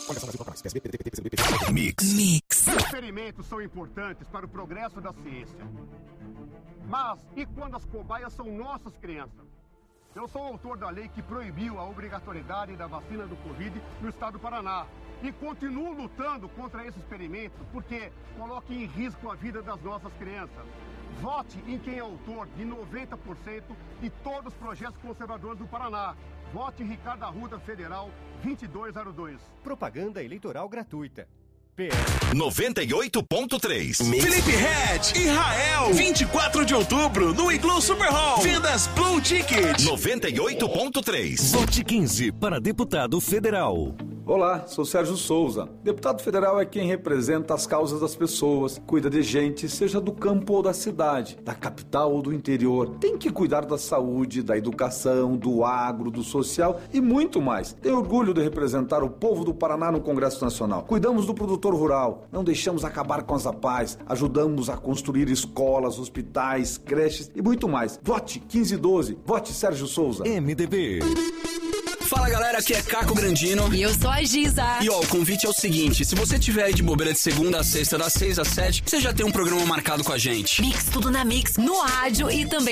Mix. Experimentos são importantes para o progresso da ciência. Mas e quando as cobaias são nossas crianças? Eu sou autor da lei que proibiu a obrigatoriedade da vacina do Covid no estado do Paraná. E continuo lutando contra esse experimento porque coloca em risco a vida das nossas crianças. Vote em quem é autor de 90% de todos os projetos conservadores do Paraná. Vote em Ricardo Arruda Federal 2202. Propaganda eleitoral gratuita. 98.3. Felipe Red, Israel, 24 de outubro, no Iglu Super Hall. Vendas Blue Ticket. 98.3. Vote 15 para deputado federal. Olá, sou Sérgio Souza. Deputado federal é quem representa as causas das pessoas, cuida de gente, seja do campo ou da cidade, da capital ou do interior. Tem que cuidar da saúde, da educação, do agro, do social e muito mais. Tenho orgulho de representar o povo do Paraná no Congresso Nacional. Cuidamos do produtor rural, não deixamos acabar com as APAES, ajudamos a construir escolas, hospitais, creches e muito mais. Vote 1512, vote Sérgio Souza. MDB. Fala galera, aqui é Caco Grandino. E eu sou a Giza. E ó, o convite é o seguinte, se você tiver aí de bobeira de segunda a sexta, das 6 às 7, você já tem um programa marcado com a gente. Mix, tudo na Mix, no rádio e também